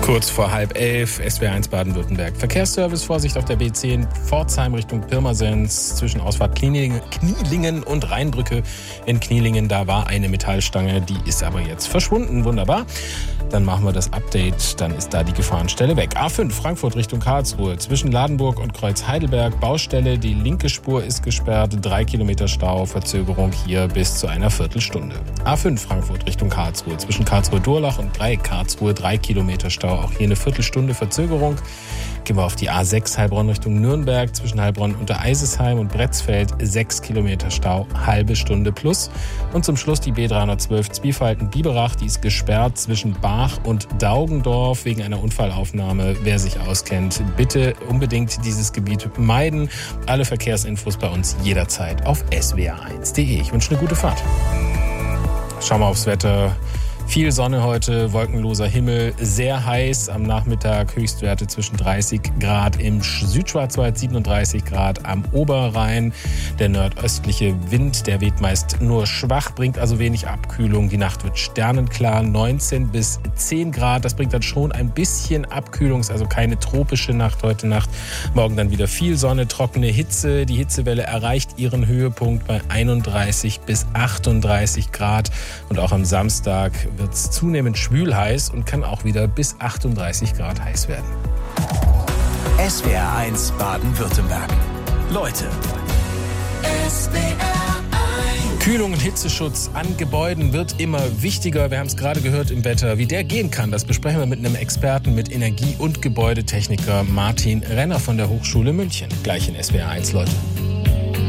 Kurz vor 10:30, SWR1 Baden-Württemberg. Verkehrsservice, Vorsicht auf der B10, Pforzheim Richtung Pirmasens, zwischen Ausfahrt Knielingen und Rheinbrücke in Knielingen. Da war eine Metallstange, die ist aber jetzt verschwunden. Wunderbar. Dann machen wir das Update, dann ist da die Gefahrenstelle weg. A5 Frankfurt Richtung Karlsruhe, zwischen Ladenburg und Kreuz Heidelberg, Baustelle, die linke Spur ist gesperrt, 3 Kilometer Stau, Verzögerung hier bis zu einer Viertelstunde. A5 Frankfurt Richtung Karlsruhe, zwischen Karlsruhe-Durlach und Dreieck Karlsruhe, 3 Kilometer Stau, auch hier eine Viertelstunde Verzögerung. Gehen wir auf die A6 Heilbronn Richtung Nürnberg, zwischen Heilbronn unter Eisesheim und Bretzfeld, 6 Kilometer Stau, halbe Stunde plus. Und zum Schluss die B312 Zwiefalten-Biberach, die ist gesperrt zwischen Bach und Daugendorf wegen einer Unfallaufnahme. Wer sich auskennt, bitte unbedingt dieses Gebiet meiden. Alle Verkehrsinfos bei uns jederzeit auf swr1.de. Ich wünsche eine gute Fahrt. Schauen wir aufs Wetter. Viel Sonne heute, wolkenloser Himmel, sehr heiß. Am Nachmittag Höchstwerte zwischen 30 Grad im Südschwarzwald, 37 Grad am Oberrhein. Der nordöstliche Wind, der weht meist nur schwach, bringt also wenig Abkühlung. Die Nacht wird sternenklar, 19 bis 10 Grad. Das bringt dann schon ein bisschen Abkühlung, ist also keine tropische Nacht heute Nacht. Morgen dann wieder viel Sonne, trockene Hitze. Die Hitzewelle erreicht ihren Höhepunkt bei 31 bis 38 Grad. Und auch am Samstag wird es zunehmend schwül heiß und kann auch wieder bis 38 Grad heiß werden. SWR1 Baden-Württemberg. Leute. SWR1. Kühlung und Hitzeschutz an Gebäuden wird immer wichtiger. Wir haben es gerade gehört im Wetter. Wie der gehen kann, das besprechen wir mit einem Experten, mit Energie- und Gebäudetechniker Martin Renner von der Hochschule München. Gleich in SWR1, Leute.